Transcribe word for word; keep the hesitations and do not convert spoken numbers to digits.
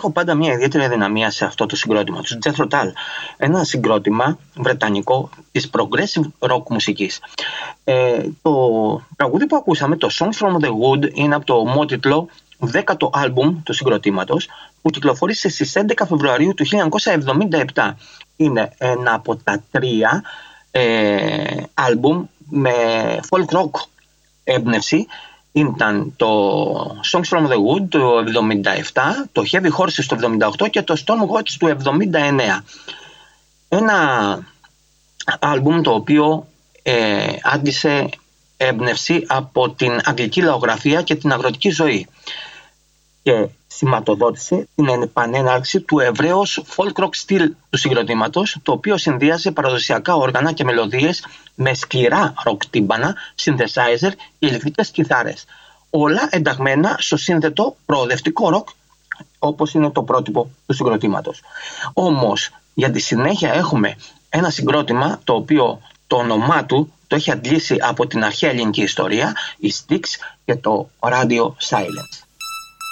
έχω πάντα μια ιδιαίτερη αδυναμία σε αυτό το συγκρότημα, του Jethro Tull. Ένα συγκρότημα βρετανικό της progressive rock μουσικής. Ε, το τραγούδι που ακούσαμε, το Songs from the Wood, είναι από το ομότιτλο δέκατο άλμπουμ του συγκροτήματος, που κυκλοφόρησε στις έντεκα Φεβρουαρίου του χίλια εννιακόσια εβδομήντα επτά. Είναι ένα από τα τρία ε, άλμπουμ με folk rock έμπνευση. Ήταν το Songs from the Wood του εβδομήντα επτά, το Heavy Horses του εβδομήντα οκτώ και το Storm Watch του εβδομήντα εννέα. Ένα άλμπουμ το οποίο ε, άντλησε έμπνευση από την αγγλική λαογραφία και την αγροτική ζωή και σηματοδότησε την επανέναρξη του ευρέως folk rock στυλ του συγκροτήματος, το οποίο συνδύασε παραδοσιακά όργανα και μελωδίες με σκληρά ροκ τύμπανα, synthesizer και ηλεκτρικές κιθάρες. Όλα ενταγμένα στο σύνθετο προοδευτικό ροκ, όπως είναι το πρότυπο του συγκροτήματος. Όμως για τη συνέχεια έχουμε ένα συγκρότημα το οποίο το όνομά του το έχει αντλήσει από την αρχαία ελληνική ιστορία, η Styx και το Radio Silence.